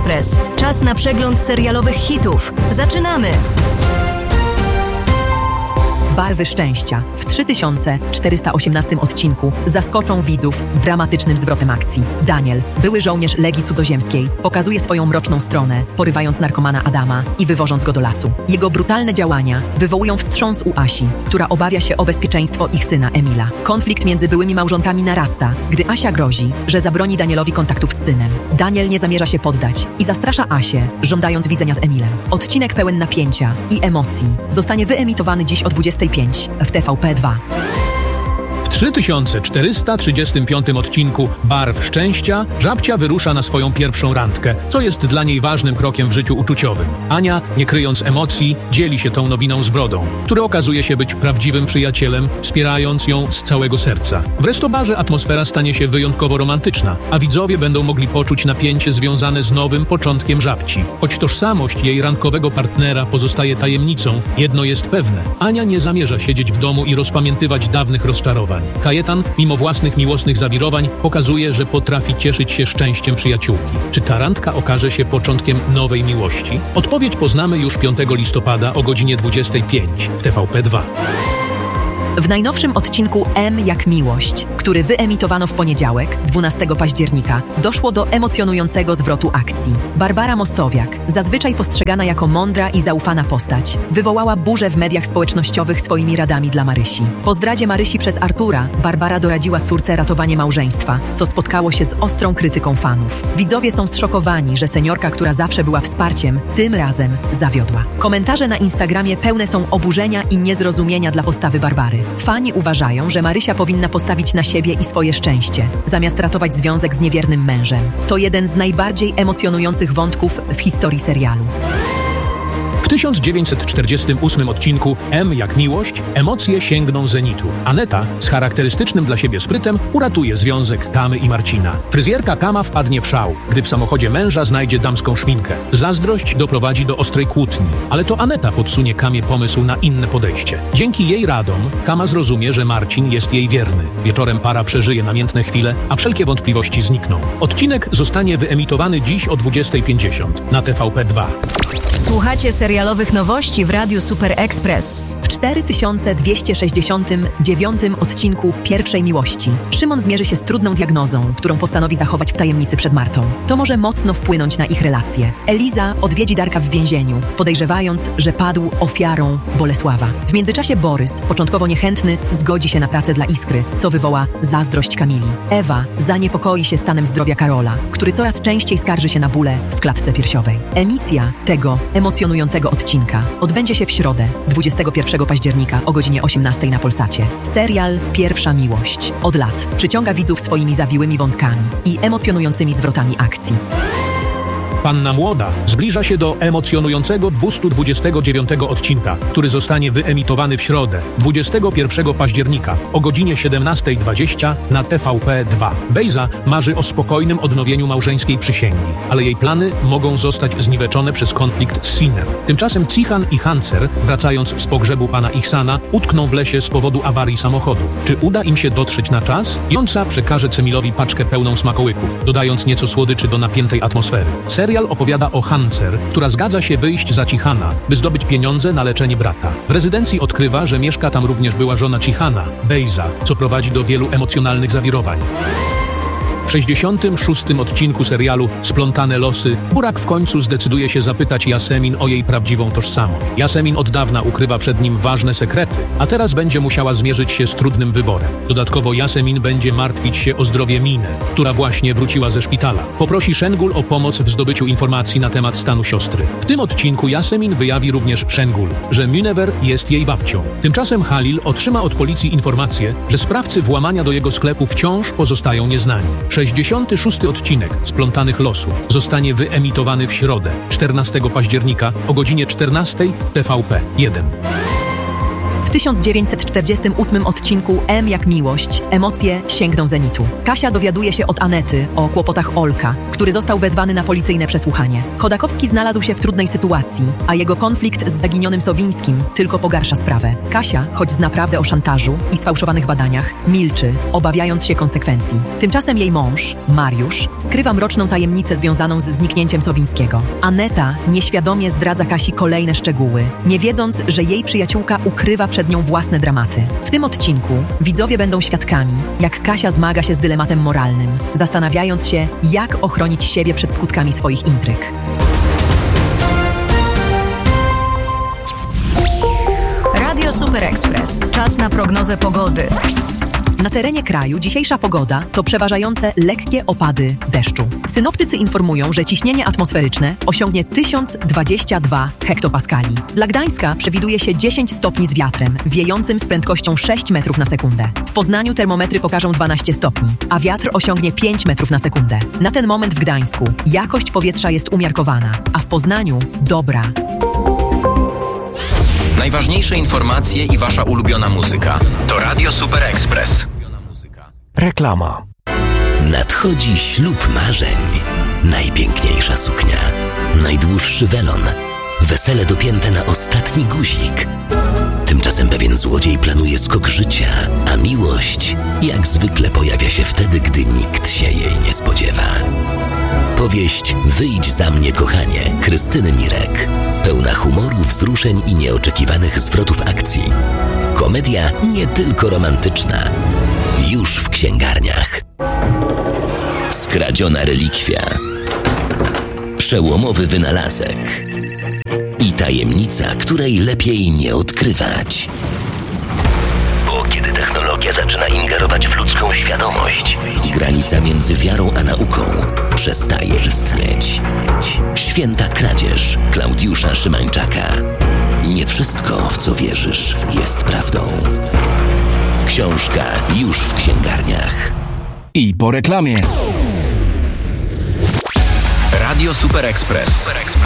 Express. Czas na przegląd serialowych hitów. Zaczynamy! Barwy szczęścia w 3418 odcinku zaskoczą widzów dramatycznym zwrotem akcji. Daniel, były żołnierz Legii Cudzoziemskiej, pokazuje swoją mroczną stronę, porywając narkomana Adama i wywożąc go do lasu. Jego brutalne działania wywołują wstrząs u Asi, która obawia się o bezpieczeństwo ich syna Emila. Konflikt między byłymi małżonkami narasta, gdy Asia grozi, że zabroni Danielowi kontaktów z synem. Daniel nie zamierza się poddać i zastrasza Asię, żądając widzenia z Emilem. Odcinek pełen napięcia i emocji zostanie wyemitowany dziś o 25 w TVP2. W 3435 odcinku Barw szczęścia Żabcia wyrusza na swoją pierwszą randkę, co jest dla niej ważnym krokiem w życiu uczuciowym. Ania, nie kryjąc emocji, dzieli się tą nowiną z Brodą, który okazuje się być prawdziwym przyjacielem, wspierając ją z całego serca. W restobarze atmosfera stanie się wyjątkowo romantyczna, a widzowie będą mogli poczuć napięcie związane z nowym początkiem Żabci. Choć tożsamość jej randkowego partnera pozostaje tajemnicą, jedno jest pewne. Ania nie zamierza siedzieć w domu i rozpamiętywać dawnych rozczarowań. Kajetan, mimo własnych miłosnych zawirowań, pokazuje, że potrafi cieszyć się szczęściem przyjaciółki. Czy ta randka okaże się początkiem nowej miłości? Odpowiedź poznamy już 5 listopada o godzinie 25 w TVP2. W najnowszym odcinku M jak miłość, który wyemitowano w poniedziałek, 12 października, doszło do emocjonującego zwrotu akcji. Barbara Mostowiak, zazwyczaj postrzegana jako mądra i zaufana postać, wywołała burzę w mediach społecznościowych swoimi radami dla Marysi. Po zdradzie Marysi przez Artura, Barbara doradziła córce ratowanie małżeństwa, co spotkało się z ostrą krytyką fanów. Widzowie są zszokowani, że seniorka, która zawsze była wsparciem, tym razem zawiodła. Komentarze na Instagramie pełne są oburzenia i niezrozumienia dla postawy Barbary. Fani uważają, że Marysia powinna postawić na siebie i swoje szczęście, zamiast ratować związek z niewiernym mężem. To jeden z najbardziej emocjonujących wątków w historii serialu. W 1948 odcinku M jak miłość emocje sięgną zenitu. Aneta z charakterystycznym dla siebie sprytem uratuje związek Kamy i Marcina. Fryzjerka Kama wpadnie w szał, gdy w samochodzie męża znajdzie damską szminkę. Zazdrość doprowadzi do ostrej kłótni, ale to Aneta podsunie Kamie pomysł na inne podejście. Dzięki jej radom Kama zrozumie, że Marcin jest jej wierny. Wieczorem para przeżyje namiętne chwile, a wszelkie wątpliwości znikną. Odcinek zostanie wyemitowany dziś o 20:50 na TVP2. Słuchacie serialowych nowości w Radiu Super Express. W 4269 odcinku Pierwszej miłości Szymon zmierzy się z trudną diagnozą, którą postanowi zachować w tajemnicy przed Martą. To może mocno wpłynąć na ich relację. Eliza odwiedzi Darka w więzieniu, podejrzewając, że padł ofiarą Bolesława. W międzyczasie Borys, początkowo niechętny, zgodzi się na pracę dla Iskry, co wywoła zazdrość Kamili. Ewa zaniepokoi się stanem zdrowia Karola, który coraz częściej skarży się na bóle w klatce piersiowej. Emisja tego emocjonującego odcinka odbędzie się w środę, 21 października o godzinie 18 na Polsacie. Serial Pierwsza miłość od lat przyciąga widzów swoimi zawiłymi wątkami i emocjonującymi zwrotami akcji. Panna Młoda zbliża się do emocjonującego 229 odcinka, który zostanie wyemitowany w środę, 21 października o godzinie 17:20 na TVP2. Bejza marzy o spokojnym odnowieniu małżeńskiej przysięgi, ale jej plany mogą zostać zniweczone przez konflikt z Sinem. Tymczasem Cichan i Hancer, wracając z pogrzebu pana Ihsana, utkną w lesie z powodu awarii samochodu. Czy uda im się dotrzeć na czas? Jąca przekaże Cemilowi paczkę pełną smakołyków, dodając nieco słodyczy do napiętej atmosfery. Serial opowiada o Hancer, która zgadza się wyjść za Cichana, by zdobyć pieniądze na leczenie brata. W rezydencji odkrywa, że mieszka tam również była żona Cichana, Bejza, co prowadzi do wielu emocjonalnych zawirowań. W 66. odcinku serialu Splątane losy Burak w końcu zdecyduje się zapytać Jasemin o jej prawdziwą tożsamość. Jasemin od dawna ukrywa przed nim ważne sekrety, a teraz będzie musiała zmierzyć się z trudnym wyborem. Dodatkowo Jasemin będzie martwić się o zdrowie Miny, która właśnie wróciła ze szpitala. Poprosi Szengul o pomoc w zdobyciu informacji na temat stanu siostry. W tym odcinku Jasemin wyjawi również Szengul, że Münever jest jej babcią. Tymczasem Halil otrzyma od policji informację, że sprawcy włamania do jego sklepu wciąż pozostają nieznani. 66. odcinek Splątanych losów zostanie wyemitowany w środę, 14 października o godzinie 14 w TVP1. W 1948 odcinku M jak miłość, emocje sięgną zenitu. Kasia dowiaduje się od Anety o kłopotach Olka, który został wezwany na policyjne przesłuchanie. Chodakowski znalazł się w trudnej sytuacji, a jego konflikt z zaginionym Sowińskim tylko pogarsza sprawę. Kasia, choć zna prawdę o szantażu i sfałszowanych badaniach, milczy, obawiając się konsekwencji. Tymczasem jej mąż, Mariusz, skrywa mroczną tajemnicę związaną z zniknięciem Sowińskiego. Aneta nieświadomie zdradza Kasi kolejne szczegóły, nie wiedząc, że jej przyjaciółka ukrywa przed nią własne dramaty. W tym odcinku widzowie będą świadkami, jak Kasia zmaga się z dylematem moralnym, zastanawiając się, jak ochronić siebie przed skutkami swoich intryg. Radio Super Express. Czas na prognozę pogody. Na terenie kraju dzisiejsza pogoda to przeważające lekkie opady deszczu. Synoptycy informują, że ciśnienie atmosferyczne osiągnie 1022 hektopaskali. Dla Gdańska przewiduje się 10 stopni z wiatrem, wiejącym z prędkością 6 metrów na sekundę. W Poznaniu termometry pokażą 12 stopni, a wiatr osiągnie 5 metrów na sekundę. Na ten moment w Gdańsku jakość powietrza jest umiarkowana, a w Poznaniu dobra. Najważniejsze informacje i wasza ulubiona muzyka. To Radio Super Express. Reklama. Nadchodzi ślub marzeń. Najpiękniejsza suknia. Najdłuższy welon. Wesele dopięte na ostatni guzik. Tymczasem pewien złodziej planuje skok życia, a miłość jak zwykle pojawia się wtedy, gdy nikt się jej nie spodziewa. Powieść Wyjdź za mnie, kochanie, Krystyny Mirek. Pełna humoru, wzruszeń i nieoczekiwanych zwrotów akcji. Komedia nie tylko romantyczna. Już w księgarniach. Skradziona relikwia. Przełomowy wynalazek. I tajemnica, której lepiej nie odkrywać. Bo kiedy technologia zaczyna ingerować w ludzką świadomość, granica między wiarą a nauką przestaje istnieć. Święta kradzież Klaudiusza Szymańczaka. Nie wszystko, w co wierzysz, jest prawdą. Książka już w księgarniach. I po reklamie. Radio Super Express.